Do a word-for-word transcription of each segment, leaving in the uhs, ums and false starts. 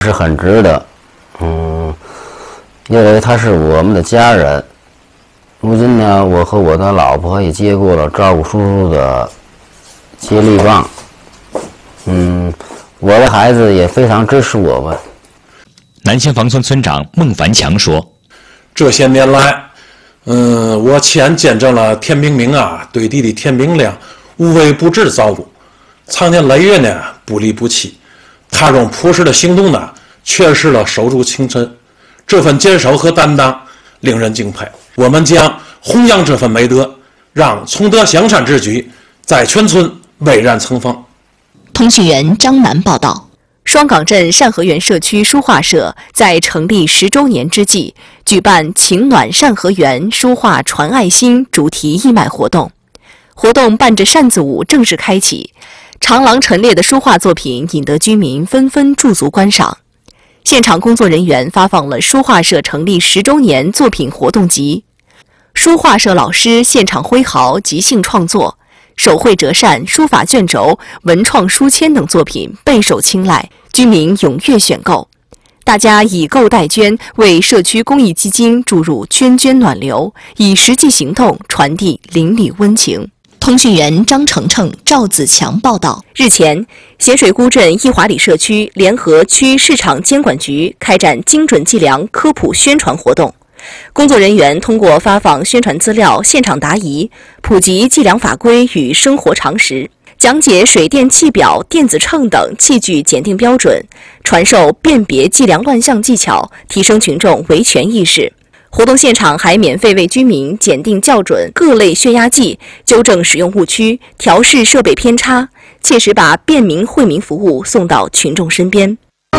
是很值得，嗯，因为他是我们的家人。如今呢，我和我的老婆也接过了照顾叔叔的接力棒，嗯，我的孩子也非常支持我们。 南先房村村长孟凡强说：“ 这些年来，嗯，我亲见证了田冰明啊对弟弟田冰亮无微不至的照顾，长年累月呢不离不弃。他用朴实的行动呢，诠释了守住青春，这份坚守和担当令人敬佩。我们将弘扬这份美德，让崇德向善之举在全村蔚然成风。” 通讯员张楠报道。双岗镇善和园社区书画社在成立十周年之际，举办“情暖善和园，书画传爱心”主题义卖活动。活动伴着扇子舞正式开启，长廊陈列的书画作品引得居民纷纷驻足观赏。现场工作人员发放了书画社成立十周年作品活动集，书画社老师现场挥毫即兴创作，手绘折扇、书法卷轴、文创书签等作品备受青睐，居民踊跃选购。大家以购代捐，为社区公益基金注入捐捐暖流，以实际行动传递邻里温情。通讯员张程程、赵子强报道。日前，咸水沽镇义华里社区联合区市场监管局开展精准计量科普宣传活动。工作人员通过发放宣传资料、现场答疑，普及计量法规与生活常识，讲解水电气表、电子秤等器具检定标准，传授辨别计量乱象技巧，提升群众维权意识。活动现场还免费为居民检定校准各类血压计，纠正使用误区，调试设备偏差，切实把便民惠民服务送到群众身边。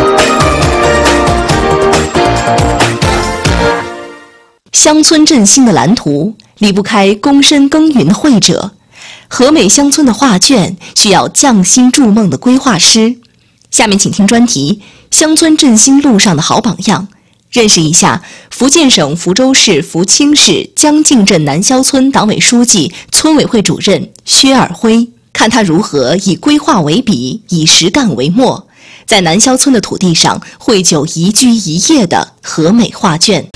乡村振兴的蓝图离不开躬身耕耘的绘者，和美乡村的画卷需要匠心筑梦的规划师。下面请听专题《乡村振兴路上的好榜样》，认识一下福建省福州市福清市江静镇南萧村党委书记、村委会主任薛尔辉，看他如何以规划为笔，以实干为墨，在南萧村的土地上绘就一居一页的和美画卷。